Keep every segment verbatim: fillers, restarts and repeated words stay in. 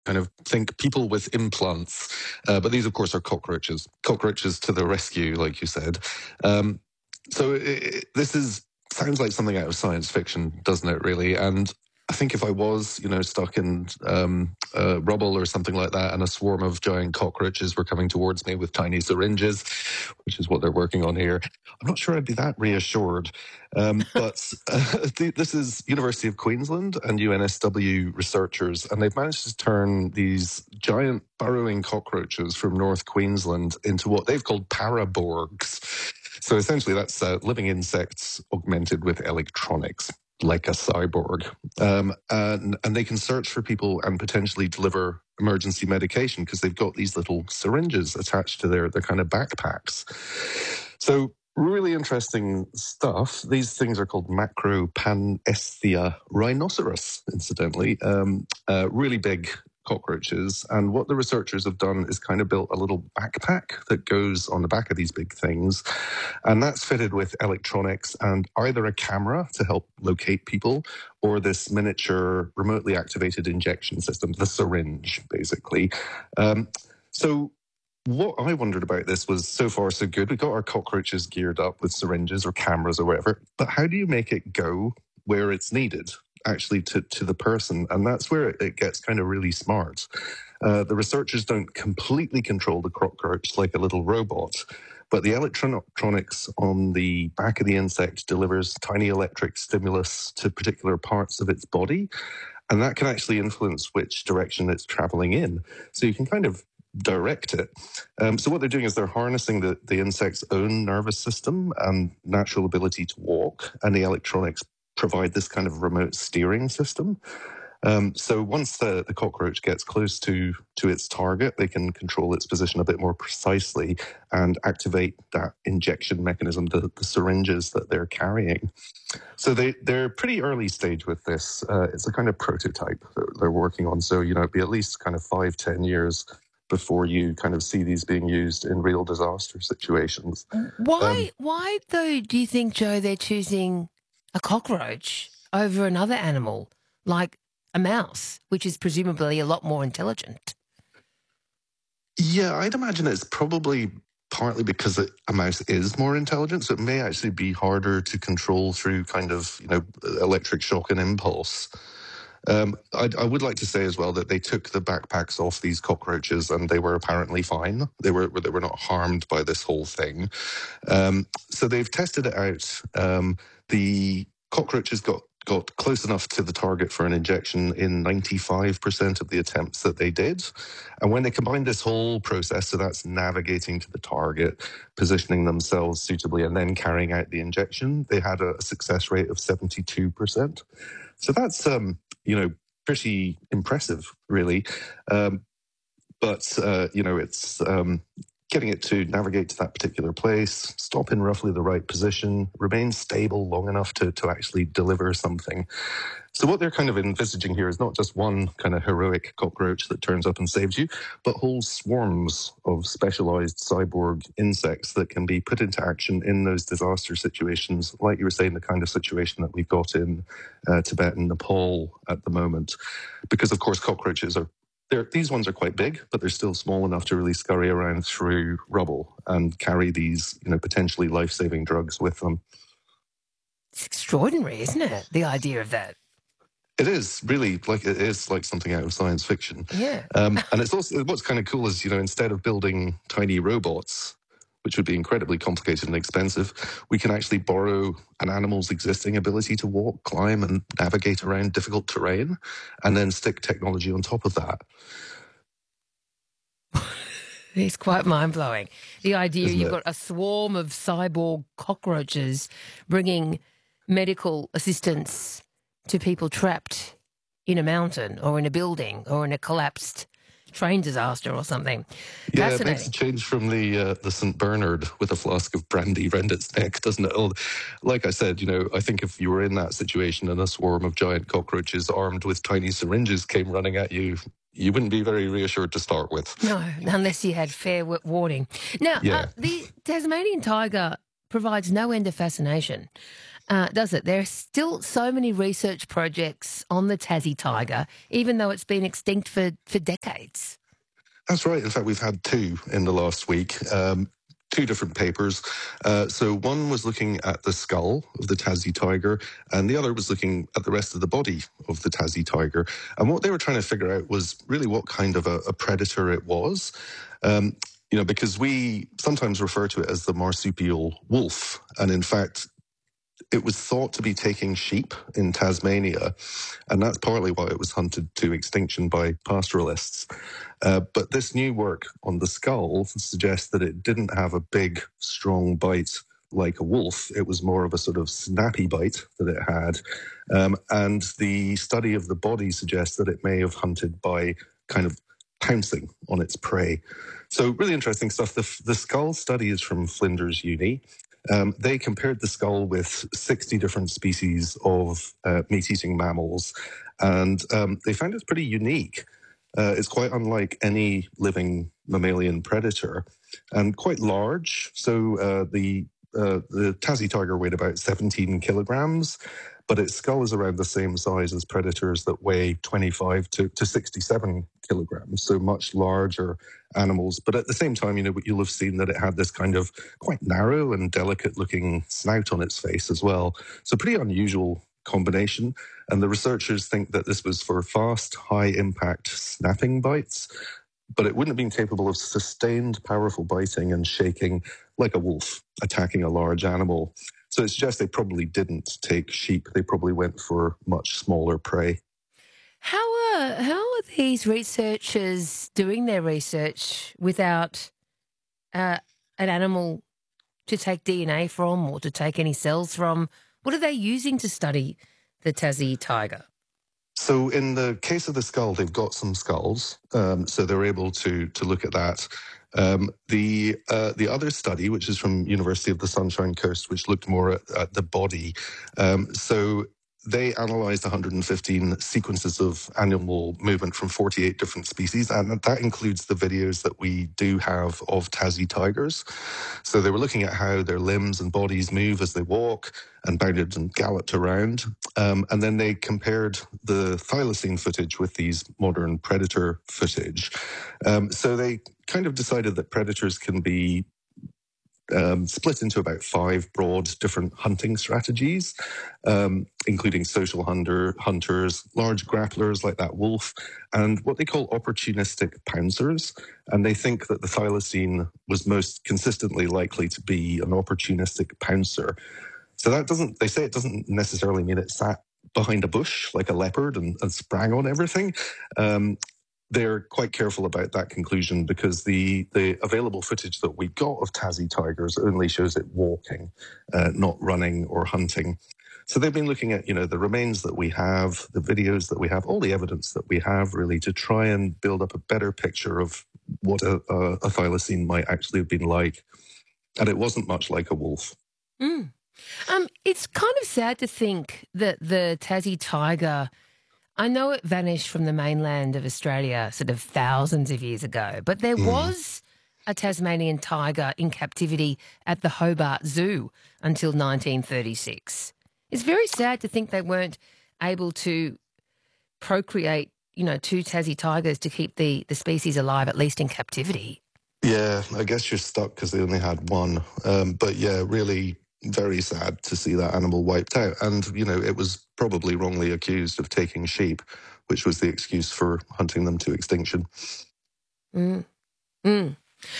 kind of think people with implants, uh, but these, of course, are cockroaches. Cockroaches to the rescue, like you said. Um, so it, it, this is sounds like something out of science fiction, doesn't it, really? And I think if I was, you know, stuck in um, uh, rubble or something like that, and a swarm of giant cockroaches were coming towards me with tiny syringes, which is what they're working on here, I'm not sure I'd be that reassured. Um, but uh, th- this is University of Queensland and U N S W researchers, and they've managed to turn these giant burrowing cockroaches from North Queensland into what they've called paraborgs. So essentially, that's uh, living insects augmented with electronics, like a cyborg. Um, and, and they can search for people and potentially deliver emergency medication because they've got these little syringes attached to their, their kind of backpacks. So really interesting stuff. These things are called Macropanesthia rhinoceros, incidentally. Um, uh, really big cockroaches. And what the researchers have done is kind of built a little backpack that goes on the back of these big things. And that's fitted with electronics and either a camera to help locate people or this miniature remotely activated injection system, the syringe, basically. Um, so what I wondered about this was, so far so good. We got our cockroaches geared up with syringes or cameras or whatever, but how do you make it go where it's needed, actually to, to the person? And that's where it, it gets kind of really smart. Uh, the researchers don't completely control the cockroach like a little robot, but the electronics on the back of the insect delivers tiny electric stimulus to particular parts of its body, and that can actually influence which direction it's traveling in. So you can kind of direct it. Um, so what they're doing is they're harnessing the, the insect's own nervous system and natural ability to walk, and the electronics provide this kind of remote steering system. Um, so once the, the cockroach gets close to, to its target, they can control its position a bit more precisely and activate that injection mechanism, the, the syringes that they're carrying. So they, they're pretty early stage with this. Uh, it's a kind of prototype that they're working on. So, you know, it'd be at least kind of five, ten years before you kind of see these being used in real disaster situations. Why, Um, why though, do you think, Joe, they're choosing a cockroach over another animal, like a mouse, which is presumably a lot more intelligent? Yeah, I'd imagine it's probably partly because it, a mouse is more intelligent, so it may actually be harder to control through kind of, you know, electric shock and impulse. Um, I, I would like to say as well that they took the backpacks off these cockroaches and they were apparently fine. They were they were not harmed by this whole thing. Um, so they've tested it out. Um, the cockroaches got got close enough to the target for an injection in ninety-five percent of the attempts that they did. And when they combined this whole process, so that's navigating to the target, positioning themselves suitably, and then carrying out the injection, they had a, a success rate of seventy-two percent. So that's, um, you know, pretty impressive, really. Um, but, uh, you know, it's um, getting it to navigate to that particular place, stop in roughly the right position, remain stable long enough to, to actually deliver something. So what they're kind of envisaging here is not just one kind of heroic cockroach that turns up and saves you, but whole swarms of specialized cyborg insects that can be put into action in those disaster situations, like you were saying, the kind of situation that we've got in uh, Tibet and Nepal at the moment. Because, of course, cockroaches are they're, these ones are quite big, but they're still small enough to really scurry around through rubble and carry these, you know, potentially life-saving drugs with them. It's extraordinary, isn't it? The idea of that. It is really like it is like something out of science fiction. Yeah. Um, and it's also what's kind of cool is, you know, instead of building tiny robots, which would be incredibly complicated and expensive, we can actually borrow an animal's existing ability to walk, climb, and navigate around difficult terrain, and then stick technology on top of that. It's quite mind-blowing. The idea Isn't you've it? got a swarm of cyborg cockroaches bringing medical assistance to people trapped in a mountain or in a building or in a collapsed train disaster or something. Yeah, it makes a Fascinating. change from the uh, the Saint Bernard with a flask of brandy round its neck, doesn't it? Oh, like I said, you know, I think if you were in that situation and a swarm of giant cockroaches armed with tiny syringes came running at you, you wouldn't be very reassured to start with. No, unless you had fair w- warning. Now, uh, Yeah. the Tasmanian tiger provides no end of fascination. uh, does it? There are still so many research projects on the Tassie tiger, even though it's been extinct for, for decades. That's right. In fact, we've had two in the last week. Um, two different papers. Uh, so one was looking at the skull of the Tassie tiger, and the other was looking at the rest of the body of the Tassie tiger. And what they were trying to figure out was really what kind of a, a predator it was. Um, you know, because we sometimes refer to it as the marsupial wolf. And in fact, it was thought to be taking sheep in Tasmania, and that's partly why it was hunted to extinction by pastoralists. Uh, but this new work on the skull suggests that it didn't have a big, strong bite like a wolf. It was more of a sort of snappy bite that it had. Um, and the study of the body suggests that it may have hunted by kind of pouncing on its prey. So really interesting stuff. The, the skull study is from Flinders Uni. Um, they compared the skull with sixty different species of uh, meat-eating mammals, and um, they found it's pretty unique. Uh, it's quite unlike any living mammalian predator, and quite large. So uh, the uh, the Tassie tiger weighed about seventeen kilograms, but its skull is around the same size as predators that weigh twenty-five to, to sixty-seven kilograms, so much larger animals. But at the same time, you know, you'll have seen that it had this kind of quite narrow and delicate-looking snout on its face as well. So pretty unusual combination. And the researchers think that this was for fast, high-impact snapping bites, but it wouldn't have been capable of sustained, powerful biting and shaking like a wolf attacking a large animal. So it suggests they probably didn't take sheep. They probably went for much smaller prey. How are, how are these researchers doing their research without uh, an animal to take D N A from or to take any cells from? What are they using to study the Tassie tiger? So in the case of the skull, they've got some skulls, um, so they're able to to look at that. Um, the uh, the other study, which is from University of the Sunshine Coast, which looked more at, at the body, um, so they analysed one hundred fifteen sequences of animal movement from forty-eight different species, and that includes the videos that we do have of Tassie tigers. So they were looking at how their limbs and bodies move as they walk and bounded and galloped around. Um, and then they compared the thylacine footage with these modern predator footage. Um, so they kind of decided that predators can be Um, split into about five broad different hunting strategies, um, including social hunter, hunters, large grapplers like that wolf, and what they call opportunistic pouncers. And they think that the thylacine was most consistently likely to be an opportunistic pouncer. So that doesn't, they say it doesn't necessarily mean it sat behind a bush like a leopard and, and sprang on everything. Um, They're quite careful about that conclusion because the, the available footage that we got of Tassie tigers only shows it walking, uh, not running or hunting. So they've been looking at, you know, the remains that we have, the videos that we have, all the evidence that we have really to try and build up a better picture of what a, a, a thylacine might actually have been like. And it wasn't much like a wolf. Mm. Um, it's kind of sad to think that the Tassie tiger, I know it vanished from the mainland of Australia sort of thousands of years ago, but there mm. was a Tasmanian tiger in captivity at the Hobart Zoo until nineteen thirty-six. It's very sad to think they weren't able to procreate, you know, two Tassie tigers to keep the, the species alive, at least in captivity. Yeah, I guess you're stuck because they only had one. Um, but yeah, really very sad to see that animal wiped out. And, you know, it was probably wrongly accused of taking sheep, which was the excuse for hunting them to extinction. Mm. Mm.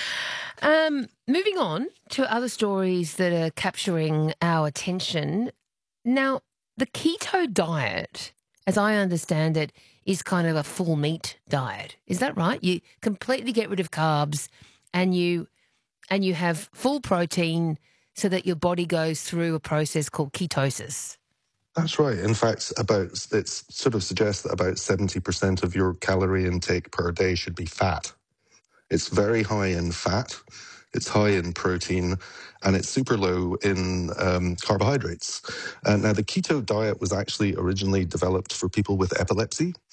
Um, moving on to other stories that are capturing our attention. Now, the keto diet, as I understand it, is kind of a full meat diet. Is that right? You completely get rid of carbs and you and you have full protein so that your body goes through a process called ketosis. That's right. In fact, about it sort of suggests that about seventy percent of your calorie intake per day should be fat. It's very high in fat, it's high in protein, and it's super low in um, carbohydrates. Uh, now, the keto diet was actually originally developed for people with epilepsy.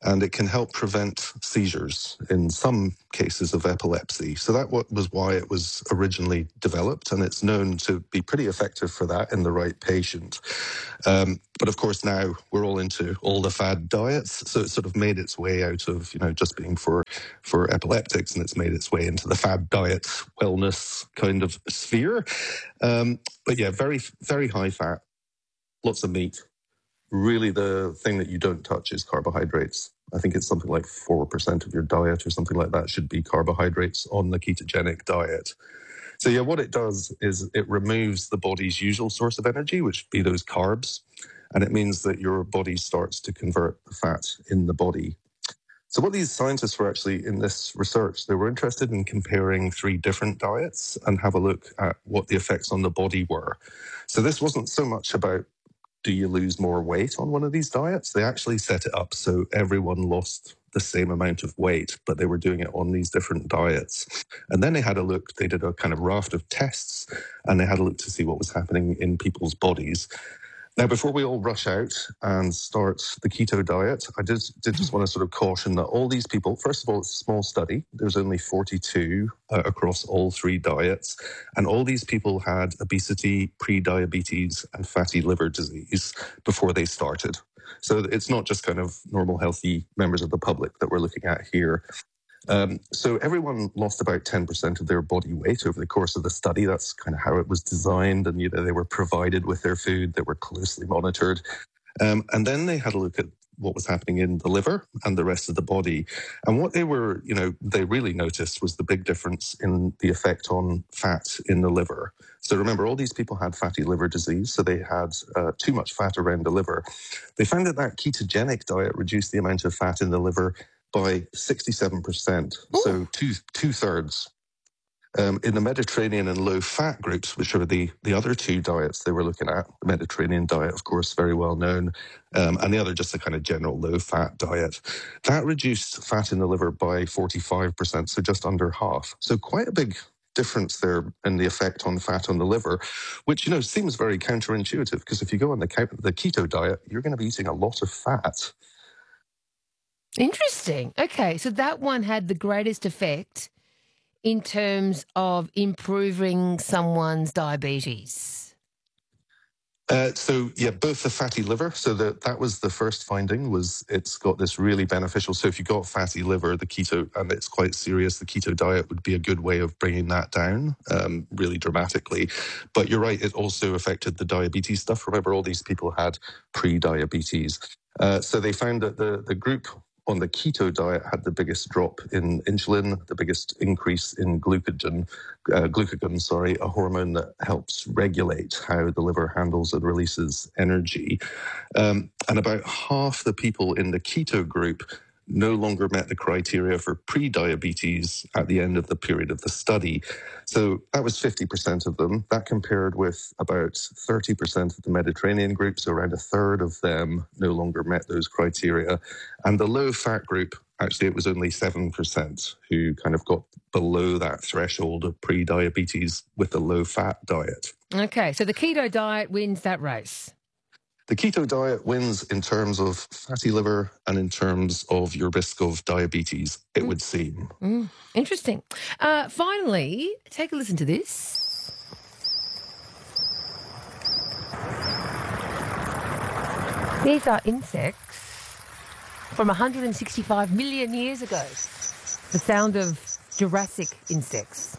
and it can help prevent seizures in some cases of epilepsy. So that was why it was originally developed, and it's known to be pretty effective for that in the right patient. Um, but of course, now we're all into all the fad diets, so it sort of made its way out of, you know, just being for for epileptics, and it's made its way into the fad diet wellness kind of sphere. Um, but yeah, very very high fat, lots of meat. Really, the thing that you don't touch is carbohydrates. I think it's something like four percent of your diet or something like that should be carbohydrates on the ketogenic diet. So yeah, what it does is it removes the body's usual source of energy, which would be those carbs, and it means that your body starts to convert the fat in the body. So what these scientists were actually in this research, they were interested in comparing three different diets and have a look at what the effects on the body were. So this wasn't so much about, do you lose more weight on one of these diets? They actually set it up so everyone lost the same amount of weight, but they were doing it on these different diets. And then they had a look, they did a kind of raft of tests, and they had a look to see what was happening in people's bodies. Now, before we all rush out and start the keto diet, I did, did just want to sort of caution that all these people, first of all, it's a small study. There's only forty-two uh, across all three diets. And all these people had obesity, pre-diabetes, and fatty liver disease before they started. So it's not just kind of normal, healthy members of the public that we're looking at here. Um, so everyone lost about ten percent of their body weight over the course of the study. That's kind of how it was designed. And, you know, they were provided with their food. They were closely monitored. Um, and then they had a look at what was happening in the liver and the rest of the body. And what they were, you know, they really noticed was the big difference in the effect on fat in the liver. So remember, all these people had fatty liver disease, so they had uh, too much fat around the liver. They found that that ketogenic diet reduced the amount of fat in the liver by sixty-seven percent, Ooh. so two, two-thirds. Um, in the Mediterranean and low-fat groups, which are the, the other two diets they were looking at, the Mediterranean diet, of course, very well known, um, and the other just a kind of general low-fat diet, that reduced fat in the liver by forty-five percent, so just under half. So quite a big difference there in the effect on fat on the liver, which, you know, seems very counterintuitive, because if you go on the, the keto diet, you're going to be eating a lot of fat. Interesting. Okay, so that one had the greatest effect in terms of improving someone's diabetes. Uh, so, yeah, both the fatty liver, so the, that was the first finding, was it's got this really beneficial. So if you got fatty liver, the keto, and it's quite serious, the keto diet would be a good way of bringing that down um, really dramatically. But you're right, it also affected the diabetes stuff. Remember, all these people had pre-diabetes. Uh, so they found that the, the group on the keto diet had the biggest drop in insulin, the biggest increase in glucagon, uh, glucagon, sorry, a hormone that helps regulate how the liver handles and releases energy. Um, and about half the people in the keto group no longer met the criteria for pre-diabetes at the end of the period of the study. So that was fifty percent of them. That compared with about thirty percent of the Mediterranean group, so around a third of them no longer met those criteria. And the low-fat group, actually, it was only seven percent who kind of got below that threshold of pre-diabetes with the low-fat diet. Okay, so the keto diet wins that race. The keto diet wins in terms of fatty liver and in terms of your risk of diabetes, it mm. would seem. Mm. Interesting. Uh, finally, take a listen to this. These are insects from one hundred sixty-five million years ago. The sound of Jurassic insects.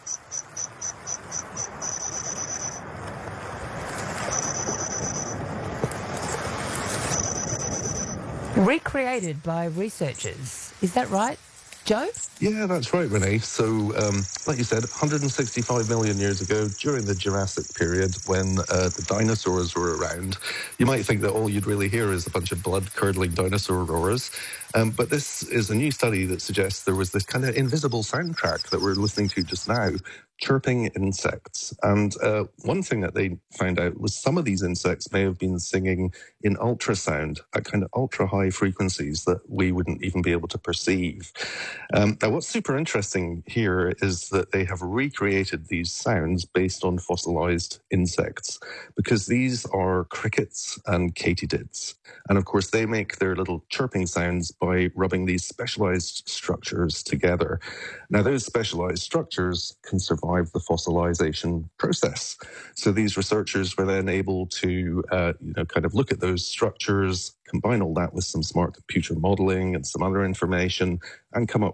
Recreated by researchers. Is that right, Joe? Yeah, that's right, Renee. So, um, like you said, one hundred sixty-five million years ago, during the Jurassic period, when uh, the dinosaurs were around, you might think that all you'd really hear is a bunch of blood-curdling dinosaur roars. Um, but this is a new study that suggests there was this kind of invisible soundtrack that we're listening to just now, chirping insects. And uh, one thing that they found out was some of these insects may have been singing in ultrasound at kind of ultra-high frequencies that we wouldn't even be able to perceive. Um, now, what's super interesting here is that they have recreated these sounds based on fossilized insects, because these are crickets and katydids. And of course, they make their little chirping sounds by rubbing these specialized structures together. Now, those specialized structures can survive the fossilization process. So these researchers were then able to, uh, you know, kind of look at those structures, combine all that with some smart computer modeling and some other information, and come up